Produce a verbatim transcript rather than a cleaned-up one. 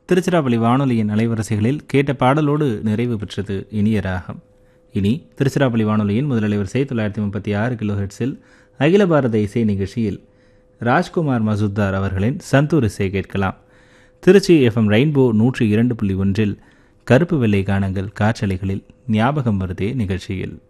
திருச்சிராப்பள்ளி வானொலியின் அலைவரிசைகளில் கேட்ட பாடலோடு நிறைவு பெற்றது இனிய ராகம். இனி திருச்சிராப்பள்ளி வானொலியின் முதல் அலைவரிசை தொள்ளாயிரத்தி முப்பத்தி ஆறு கிலோ ஹெர்ட்ஸில் அகில பாரத இசை நிகழ்ச்சியில் ராஜ்குமார் மசூத்தார் அவர்களின் சந்தூர் இசை கேட்கலாம். திருச்சி எஃப்எம் ரெயின்போ நூற்றி இரண்டு புள்ளி ஒன்றில் கருப்பு வெள்ளை கானங்கள் காற்றலைகளில் ஞாபகம் வருதே நிகழ்ச்சியில்